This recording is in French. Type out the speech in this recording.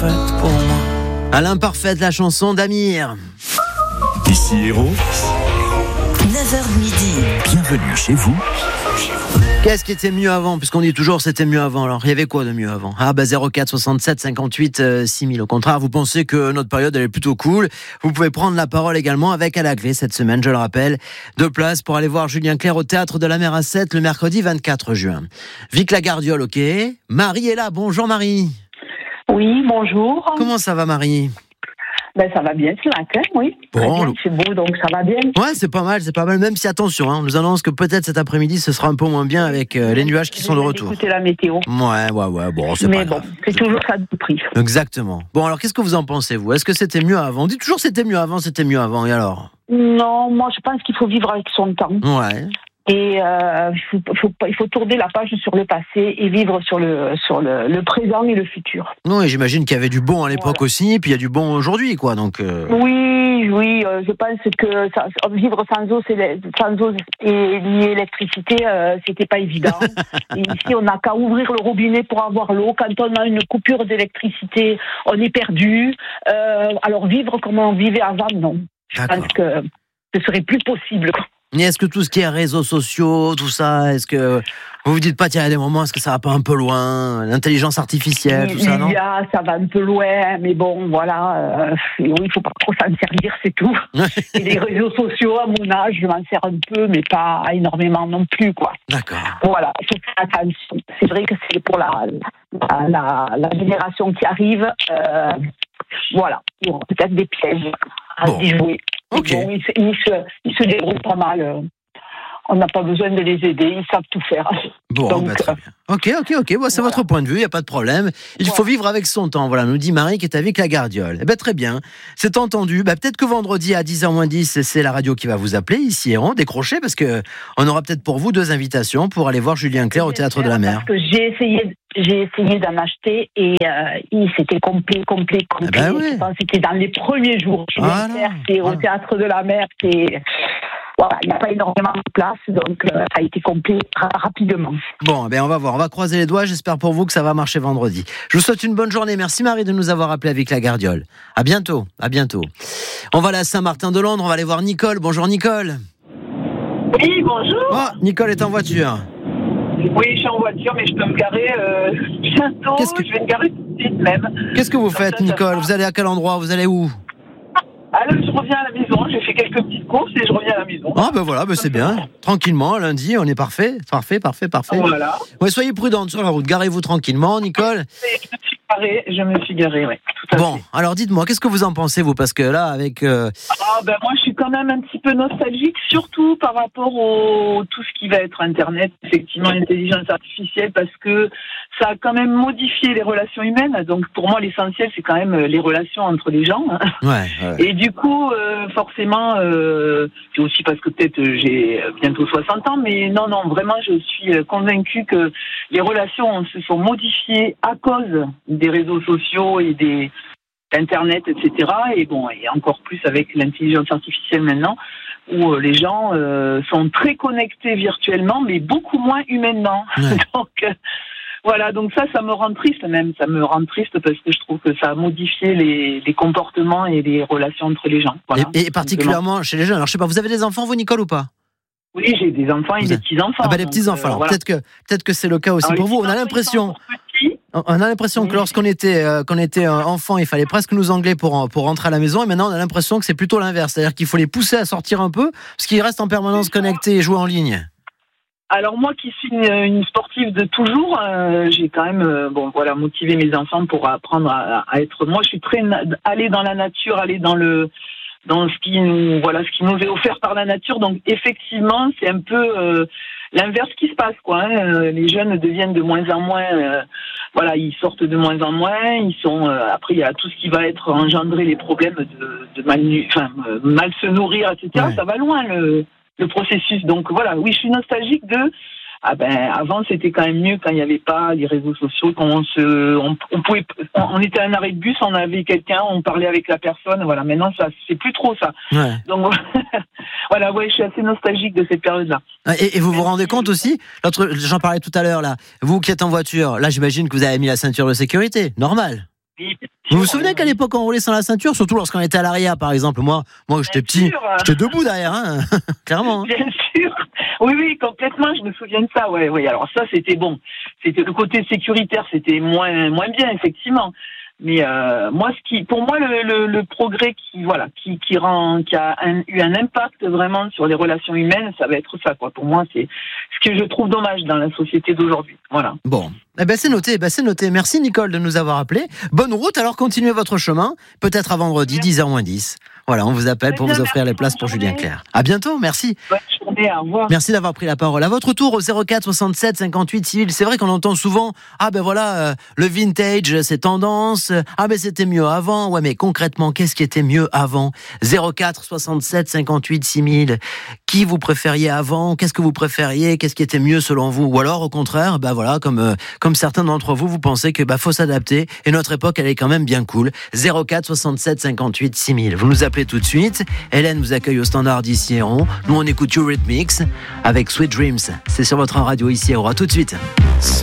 parfaite pour moi. À l'imparfaite, la chanson d'Amir. Ici Héros, 9h midi. bienvenue chez vous. Qu'est-ce qui était mieux avant? Puisqu'on dit toujours c'était mieux avant. Alors, il y avait quoi de mieux avant? 04 67 58 6000. Au contraire, vous pensez que notre période elle est plutôt cool. Vous pouvez prendre la parole également avec à la clé cette semaine, je le rappelle. 2 places pour aller voir Julien Clerc au Théâtre de la Mer à 7 le mercredi 24 juin. Vic Lagardiole, ok. Marie est là. Bonjour Marie. Oui, bonjour. Comment ça va Marie? Ben, ça va bien ce matin, oui. Bon, Bien, c'est beau, donc ça va bien. Ouais, c'est pas mal. Même si attention, on nous annonce que peut-être cet après-midi ce sera un peu moins bien avec les nuages qui sont de retour. Écoutez la météo. Ouais, bon, c'est Mais pas bon, grave. c'est toujours ça de prix. Exactement. Bon, alors qu'est-ce que vous en pensez, vous? Est-ce que c'était mieux avant? On dit toujours c'était mieux avant, et alors? Non, moi je pense qu'il faut vivre avec son temps. Ouais. Et il faut tourner la page sur le passé et vivre sur le présent et le futur. Oui, j'imagine qu'il y avait du bon à l'époque aussi, puis il y a du bon aujourd'hui, quoi. Donc. Oui, je pense que vivre sans eau et l'électricité, c'était pas évident. Et ici, on n'a qu'à ouvrir le robinet pour avoir l'eau. Quand on a une coupure d'électricité, on est perdu. Alors vivre comme on vivait avant, non. Je pense que ce serait plus possible. Mais est-ce que tout ce qui est réseaux sociaux, tout ça, est-ce que vous vous dites pas, tiens, il y a des moments, est-ce que ça va pas un peu loin? L'intelligence artificielle, tout ça, non? Ça va un peu loin, mais bon, voilà. Il faut pas trop s'en servir, c'est tout. Et les réseaux sociaux, à mon âge, je m'en sers un peu, mais pas énormément non plus, quoi. D'accord. Voilà, il faut faire attention. C'est vrai que c'est pour la génération qui arrive. Voilà, il y aura peut-être des pièges à y jouer. Ok. Bon, ils se débrouillent pas mal. On n'a pas besoin de les aider, ils savent tout faire. Bon, Donc, très bien. Ok. Bon, c'est votre point de vue, il n'y a pas de problème. Il faut vivre avec son temps, voilà, nous dit Marie qui est avec la Gardiole. Très bien, c'est entendu. Peut-être que vendredi à 10h-10, c'est la radio qui va vous appeler, ici Héron, décrochez, parce qu'on aura peut-être pour vous 2 invitations pour aller voir Julien Clerc au Théâtre de la Mer. Parce que j'ai essayé d'en acheter et c'était complet. Oui. Je pense que c'était dans les premiers jours. Julien Clerc, c'est au Théâtre de la Mer, voilà, il n'y a pas énormément de place, donc ça a été complet rapidement. Bon, on va voir, on va croiser les doigts, j'espère pour vous que ça va marcher vendredi. Je vous souhaite une bonne journée, merci Marie de nous avoir appelé avec la Gardiole. À bientôt. On va aller à Saint-Martin-de-Londres, on va aller voir Nicole. Bonjour Nicole. Oui, bonjour. Nicole est en voiture. Oui, je suis en voiture, mais je peux me garer bientôt. Je vais me garer tout de suite même. Qu'est-ce que vous faites Nicole? Vous allez à quel endroit? Vous allez où? Alors, je reviens à la maison, j'ai fait quelques petites courses et je reviens à la maison. Voilà, c'est bien. Tranquillement, lundi, on est parfait. Parfait. Voilà. Ouais, soyez prudente sur la route, garez-vous tranquillement, Nicole. Je me suis garée, oui. Bon, alors dites-moi, qu'est-ce que vous en pensez, vous? Parce que là, avec... moi, je suis quand même un petit peu nostalgique, surtout par rapport tout ce qui va être Internet, effectivement, l'intelligence artificielle, parce que ça a quand même modifié les relations humaines. Donc, pour moi, l'essentiel, c'est quand même les relations entre les gens. Ouais. Et du coup, forcément, c'est aussi parce que peut-être j'ai bientôt 60 ans, mais non, vraiment, je suis convaincue que les relations se sont modifiées à cause des réseaux sociaux et d'Internet, etc. Et encore plus avec l'intelligence artificielle maintenant, où les gens sont très connectés virtuellement, mais beaucoup moins humainement. Ouais. Donc ça me rend triste même. Ça me rend triste parce que je trouve que ça a modifié les comportements et les relations entre les gens. Voilà, et particulièrement chez les jeunes. Alors je sais pas, vous avez des enfants, vous, Nicole, ou pas? Oui, j'ai des enfants et des petits-enfants. Les petits-enfants. Alors voilà. peut-être que c'est le cas aussi pour vous. On a l'impression que lorsqu'on était enfant, il fallait presque nous angler pour rentrer à la maison, et maintenant on a l'impression que c'est plutôt l'inverse. C'est-à-dire qu'il faut les pousser à sortir un peu, parce qu'ils restent en permanence connectés et jouent en ligne. Alors moi qui suis une sportive de toujours, j'ai quand même motivé mes enfants pour apprendre à être. Moi je suis très aller dans la nature, aller dans ce qui nous est offert par la nature. Donc effectivement c'est un peu l'inverse qui se passe, quoi. Les jeunes deviennent de moins en moins, ils sortent de moins en moins. Ils sont après il y a tout ce qui va être engendrer les problèmes de mal se nourrir, etc. Ouais. Ça va loin le processus. Donc voilà, oui, je suis nostalgique de. Avant c'était quand même mieux quand il n'y avait pas les réseaux sociaux, quand on était à un arrêt de bus, on avait quelqu'un, on parlait avec la personne. Voilà, maintenant ça c'est plus trop ça. Ouais. Donc je suis assez nostalgique de cette période-là. Et vous vous rendez compte aussi, j'en parlais tout à l'heure là, vous qui êtes en voiture, là j'imagine que vous avez mis la ceinture de sécurité, normal. Oui, Vous vous souvenez qu'à l'époque, on roulait sans la ceinture, surtout lorsqu'on était à l'arrière, par exemple. Moi, j'étais petit, j'étais debout derrière, hein. Clairement. Bien sûr. Oui, complètement. Je me souviens de ça. Oui. Alors ça, c'était bon. C'était le côté sécuritaire, c'était moins bien, effectivement. Mais pour moi, le progrès qui a eu un impact vraiment sur les relations humaines, ça va être ça, quoi. Pour moi, c'est ce que je trouve dommage dans la société d'aujourd'hui. Voilà. Bon. C'est noté. Merci Nicole de nous avoir appelés. Bonne route. Alors continuez votre chemin. Peut-être à vendredi, 10h-10. Voilà, on vous appelle pour vous offrir les places pour Julien Clerc. À bientôt. Merci. Bonne journée. Au revoir. Merci d'avoir pris la parole. À votre tour au 04 67 58 6000. C'est vrai qu'on entend souvent le vintage, c'est tendance. C'était mieux avant. Ouais, mais concrètement, qu'est-ce qui était mieux avant? 04 67 58 6000. Qui vous préfériez avant? Qu'est-ce que vous préfériez? Qu'est-ce qui était mieux selon vous? Ou alors au contraire, comme certains d'entre vous, vous pensez que faut s'adapter et notre époque elle est quand même bien cool. 04 67 58 6000. Vous nous appelez tout de suite. Hélène vous accueille au standard d'ici Héron. Nous on écoute Eurythmics avec Sweet Dreams. C'est sur votre radio ici Héron. À tout de suite.